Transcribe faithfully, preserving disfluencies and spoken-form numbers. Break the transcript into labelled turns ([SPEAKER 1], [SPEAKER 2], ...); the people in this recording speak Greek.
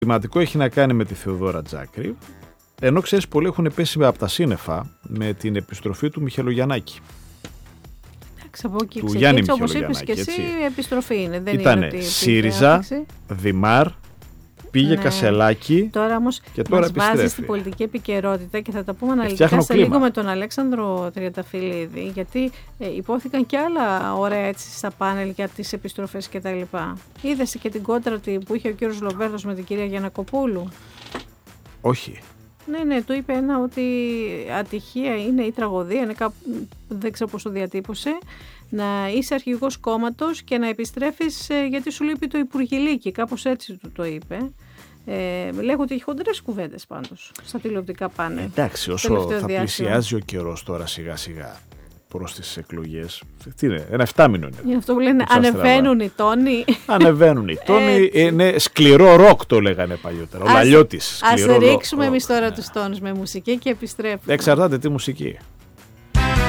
[SPEAKER 1] σημαντικό έχει να κάνει με τη Θεοδώρα Τζάκρη, ενώ ξέρεις πολλοί έχουν πέσει από τα σύννεφα με την επιστροφή του Μιχελογιαννάκη.
[SPEAKER 2] Εντάξει, από εκεί
[SPEAKER 1] του
[SPEAKER 2] ξεκίνησε,
[SPEAKER 1] Γιάννη
[SPEAKER 2] όπως είπες και
[SPEAKER 1] Μιχελογιαννάκη,
[SPEAKER 2] εσύ, η επιστροφή είναι. Δεν
[SPEAKER 1] Ήτανε
[SPEAKER 2] είναι ότι
[SPEAKER 1] ΣΥΡΙΖΑ, Δημάρ, πήγε
[SPEAKER 2] ναι.
[SPEAKER 1] Κασελάκη
[SPEAKER 2] τώρα όμως
[SPEAKER 1] και τώρα
[SPEAKER 2] μας
[SPEAKER 1] επιστρέφει.
[SPEAKER 2] βάζει στην πολιτική επικαιρότητα και θα τα πούμε αναλυτικά
[SPEAKER 1] Φτιάχνω
[SPEAKER 2] σε
[SPEAKER 1] κλίμα.
[SPEAKER 2] λίγο με τον Αλέξανδρο Τριανταφυλλίδη, γιατί ε, υπόθηκαν και άλλα ωραία έτσι στα πάνελ για τις επιστροφές κτλ. Είδες και την κόντρα που είχε ο κύριος Λοβέρδος με την κυρία Γιαννακοπούλου.
[SPEAKER 1] Όχι.
[SPEAKER 2] Ναι, ναι, του είπε ένα ότι ατυχία είναι ή τραγωδία, είναι κάπου, δεν ξέρω πώς το διατύπωσε, να είσαι αρχηγός κόμματος και να επιστρέφεις γιατί σου λείπει το υπουργηλίκι, κάπως έτσι του το είπε. Ε, λέγω ότι έχει χοντρές κουβέντες πάντως στα τηλεοπτικά πάνελ.
[SPEAKER 1] Εντάξει, όσο θα διάσιο. πλησιάζει ο καιρός τώρα σιγά σιγά προς τις εκλογές, τι είναι, ένα εφτάμινο είναι.
[SPEAKER 2] Είναι αυτό που λένε ανεβαίνουν οι τόνοι.
[SPEAKER 1] Ανεβαίνουν οι τόνοι, είναι σκληρό ροκ το λέγανε παλιότερα, ο Λαλιώτης.
[SPEAKER 2] Ας ρίξουμε εμείς τώρα τους τόνους με μουσική και επιστρέφουμε.
[SPEAKER 1] Εξαρτάται τι μουσική.